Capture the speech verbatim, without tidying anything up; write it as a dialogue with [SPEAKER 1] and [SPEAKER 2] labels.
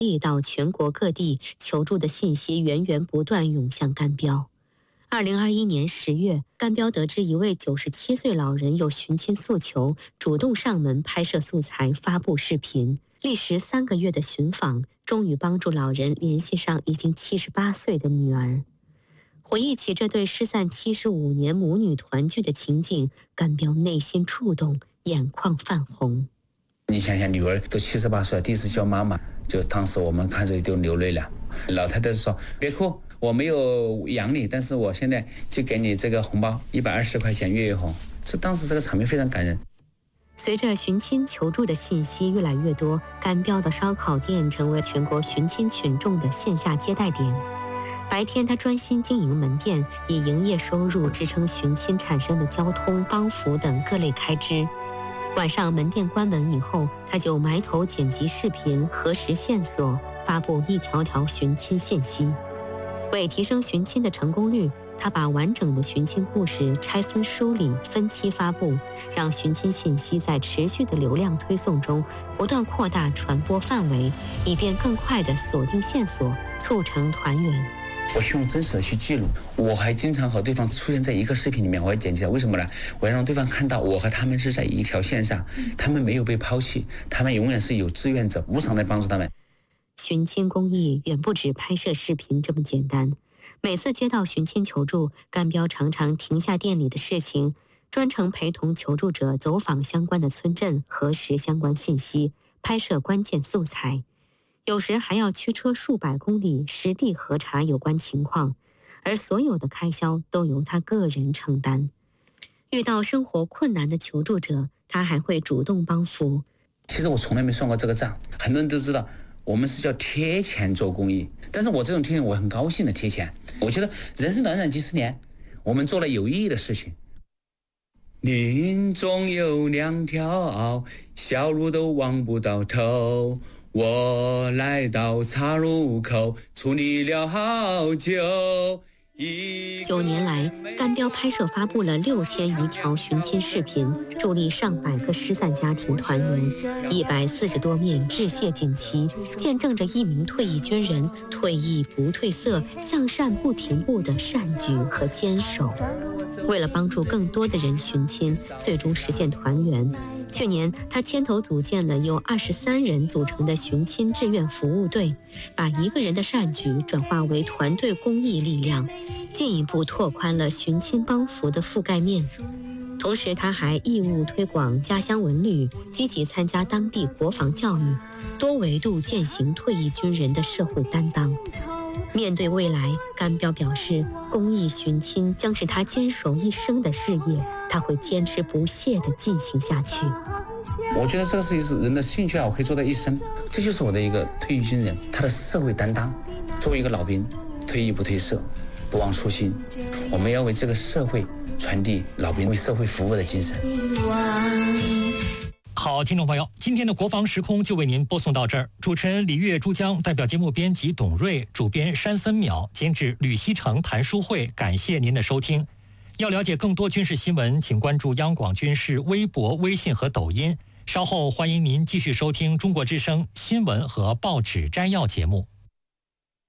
[SPEAKER 1] 到全国各地，求助的信息源源不断涌向甘标。二零二一年十月，甘标得知一位九十七岁老人有寻亲诉求，主动上门拍摄素材，发布视频。历时三个月的寻访，终于帮助老人联系上已经七十八岁的女儿。回忆起这对失散七十五年母女团聚的情景，甘标内心触动，眼眶泛红。
[SPEAKER 2] 你想想，女儿都七十八岁了，第一次叫妈妈，就当时我们看着就流泪了。老太太说：“别哭，我没有养你，但是我现在就给你这个红包，一百二十块钱月月红。”这当时这个场面非常感人。
[SPEAKER 1] 随着寻亲求助的信息越来越多，甘标的烧烤店成为全国寻亲群众的线下接待点。白天他专心经营门店，以营业收入支撑寻亲产生的交通、帮扶等各类开支。晚上门店关门以后，他就埋头剪辑视频，核实线索，发布一条条寻亲信息。为提升寻亲的成功率，他把完整的寻亲故事拆分梳理，分期发布，让寻亲信息在持续的流量推送中不断扩大传播范围，以便更快地锁定线索，促成团圆。
[SPEAKER 2] 我希望真实的去记录，我还经常和对方出现在一个视频里面，我要剪辑，为什么呢？我要让对方看到我和他们是在一条线上，他们没有被抛弃，他们永远是有志愿者，无偿的帮助他们。
[SPEAKER 1] 寻亲公益远不止拍摄视频这么简单。每次接到寻亲求助，甘标常常停下店里的事情，专程陪同求助者走访相关的村镇，核实相关信息，拍摄关键素材。有时还要驱车数百公里，实地核查有关情况，而所有的开销都由他个人承担。遇到生活困难的求助者，他还会主动帮扶。
[SPEAKER 2] 其实我从来没算过这个账，很多人都知道我们是叫贴钱做公益，但是我这种贴钱我很高兴的贴钱。我觉得人生短短几十年，我们做了有意义的事情。林中有两条小路都望不到头，我来到岔路口，处理了好久。
[SPEAKER 1] 九年来，甘标拍摄发布了六千余条寻亲视频，助力上百个失散家庭团圆，一百四十多面致谢锦旗，见证着一名退役军人退役不褪色、向善不停步的善举和坚守。为了帮助更多的人寻亲，最终实现团圆，去年他牵头组建了由二十三人组成的寻亲志愿服务队，把一个人的善举转化为团队公益力量，进一步拓宽了寻亲帮扶的覆盖面。同时他还义务推广家乡文旅，积极参加当地国防教育，多维度践行退役军人的社会担当。面对未来，甘标表示，公益寻亲将是他坚守一生的事业，他会坚持不懈地进行下去。
[SPEAKER 2] 我觉得这个事情是人的兴趣爱好可以做到一生，这就是我的一个退役军人他的社会担当。作为一个老兵，退役不褪色，不忘初心，我们要为这个社会传递老兵为社会服务的精神。
[SPEAKER 3] 好，听众朋友，今天的国防时空就为您播送到这儿。主持人李月、珠江，代表节目编辑董瑞，主编山森淼，监制吕西成、谭书慧，感谢您的收听。要了解更多军事新闻，请关注央广军事微博、微信和抖音。稍后欢迎您继续收听中国之声新闻和报纸摘要节目。